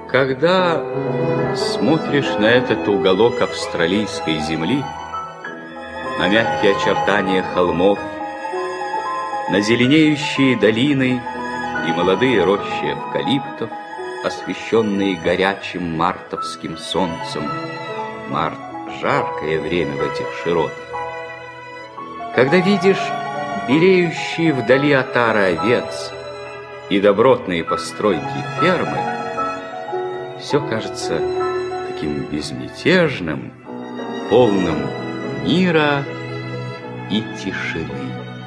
Когда смотришь на этот уголок австралийской земли, на мягкие очертания холмов, на зеленеющие долины и молодые рощи эвкалиптов, освещенные горячим мартовским солнцем. Март — жаркое время в этих широтах. Когда видишь белеющие вдали отары овец и добротные постройки фермы, все кажется таким безмятежным, полным мира и тишины.